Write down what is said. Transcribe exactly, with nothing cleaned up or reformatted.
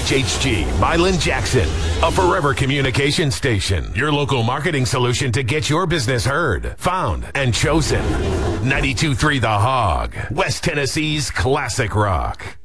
H H G, Milan Jackson, a Forever Communication station. Your local marketing solution to get your business heard, found, and chosen. ninety-two point three The Hog, West Tennessee's classic rock.